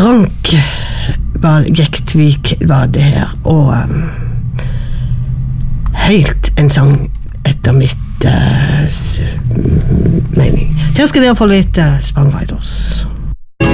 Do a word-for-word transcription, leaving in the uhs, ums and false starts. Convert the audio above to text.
Frank var, Jektvik var det her, og um, helt en sang etter mitt uh, mening. Her skal dere få litt uh, Spang Riders.